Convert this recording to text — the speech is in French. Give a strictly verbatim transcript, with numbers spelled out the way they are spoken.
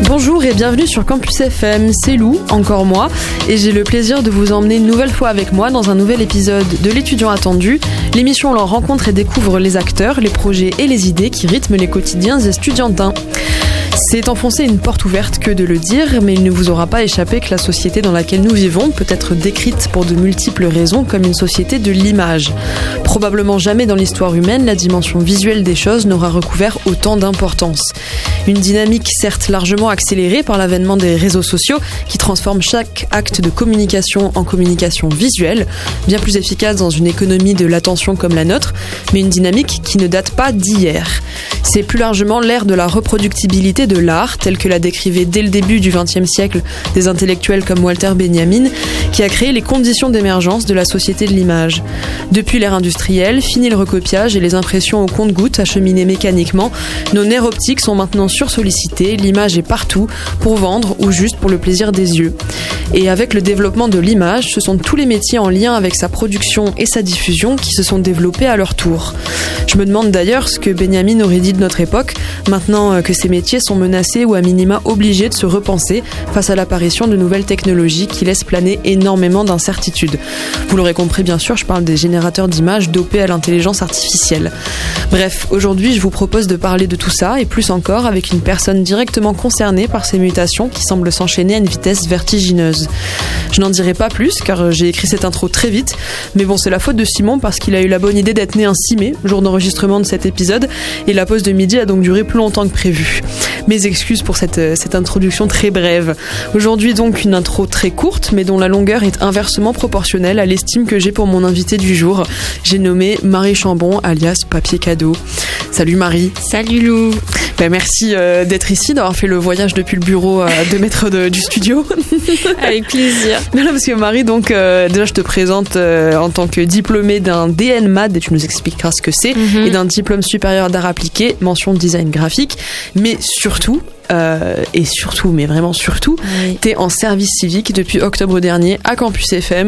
Bonjour et bienvenue sur Campus F M, c'est Lou, encore moi, et j'ai le plaisir de vous emmener une nouvelle fois avec moi dans un nouvel épisode de l'étudiant attendu, l'émission où l'on rencontre et découvre les acteurs, les projets et les idées qui rythment les quotidiens estudiantins. C'est enfoncer une porte ouverte que de le dire, mais il ne vous aura pas échappé que la société dans laquelle nous vivons peut être décrite pour de multiples raisons comme une société de l'image. Probablement jamais dans l'histoire humaine, la dimension visuelle des choses n'aura recouvert autant d'importance. Une dynamique certes largement accélérée par l'avènement des réseaux sociaux qui transforment chaque acte de communication en communication visuelle, bien plus efficace dans une économie de l'attention comme la nôtre, mais une dynamique qui ne date pas d'hier. C'est plus largement l'ère de la reproductibilité de l'art, tel que l'a décrivait dès le début du vingtième siècle des intellectuels comme Walter Benjamin, qui a créé les conditions d'émergence de la société de l'image. Depuis l'ère industrielle, fini le recopiage et les impressions au compte-gouttes acheminées mécaniquement, nos nerfs optiques sont maintenant sursollicités, l'image est partout, pour vendre ou juste pour le plaisir des yeux. Et avec le développement de l'image, ce sont tous les métiers en lien avec sa production et sa diffusion qui se sont développés à leur tour. Je me demande d'ailleurs ce que Benjamin aurait dit de notre époque, maintenant que ces métiers sont menacés ou à minima obligés de se repenser face à l'apparition de nouvelles technologies qui laissent planer énormément d'incertitudes. Vous l'aurez compris, bien sûr, je parle des générateurs d'images dopés à l'intelligence artificielle. Bref, aujourd'hui, je vous propose de parler de tout ça et plus encore avec une personne directement concernée par ces mutations qui semblent s'enchaîner à une vitesse vertigineuse. Je n'en dirai pas plus car j'ai écrit cette intro très vite, mais bon, c'est la faute de Simon parce qu'il a eu la bonne idée d'être né un six mai, jour d'enregistrement de cet épisode, et la pause de midi a donc duré plus longtemps que prévu. Mes excuses pour cette, cette introduction très brève. Aujourd'hui donc une intro très courte mais dont la longueur est inversement proportionnelle à l'estime que j'ai pour mon invité du jour. J'ai nommé Marie Chambon alias Papier Cadeau. Salut Marie. Salut Lou. Ben merci euh, d'être ici, d'avoir fait le voyage depuis le bureau à deux mètres de, du studio. Avec plaisir. Voilà, parce que Marie, donc euh, déjà je te présente euh, en tant que diplômée d'un D N M A D et tu nous expliqueras ce que c'est, mm-hmm. et d'un diplôme supérieur d'art appliqué, mention design graphique, mais surtout Euh, et surtout, mais vraiment surtout, oui. T'es en service civique depuis octobre dernier à Campus F M